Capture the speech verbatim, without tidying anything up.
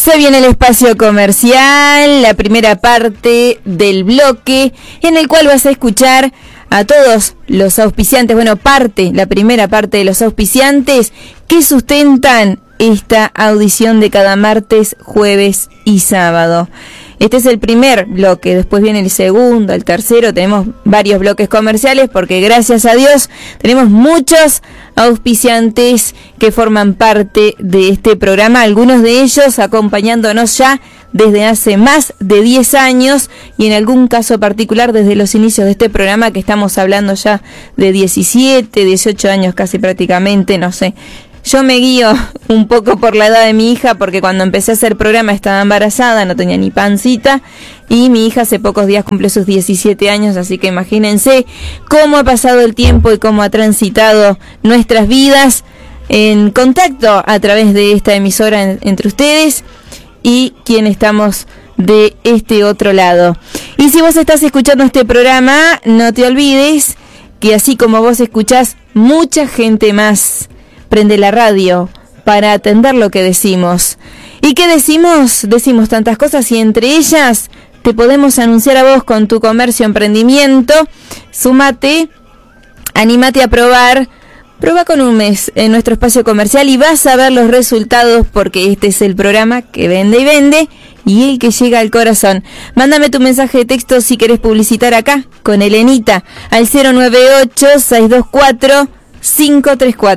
Se viene el espacio comercial, la primera parte del bloque, en el cual vas a escuchar a todos los auspiciantes, bueno, parte, la primera parte de los auspiciantes que sustentan esta audición de cada martes, jueves y sábado. Este es el primer bloque, después viene el segundo, el tercero, tenemos varios bloques comerciales porque gracias a Dios tenemos muchos auspiciantes que forman parte de este programa, algunos de ellos acompañándonos ya desde hace más de diez años y en algún caso particular desde los inicios de este programa, que estamos hablando ya de diecisiete, dieciocho años casi prácticamente, no sé. Yo me guío un poco por la edad de mi hija porque cuando empecé a hacer programa estaba embarazada, no tenía ni pancita, y mi hija hace pocos días cumple sus diecisiete años, así que imagínense cómo ha pasado el tiempo y cómo ha transitado nuestras vidas en contacto a través de esta emisora en, entre ustedes y quien estamos de este otro lado. Y si vos estás escuchando este programa, no te olvides que así como vos escuchás, mucha gente más prende la radio para atender lo que decimos. ¿Y qué decimos? Decimos tantas cosas y entre ellas te podemos anunciar a vos con tu comercio, emprendimiento. Súmate, anímate a probar. Prueba con un mes en nuestro espacio comercial y vas a ver los resultados porque este es el programa que vende y vende y el que llega al corazón. Mándame tu mensaje de texto si querés publicitar acá con Elenita al cero nueve ocho, seis dos cuatro, cinco tres cuatro.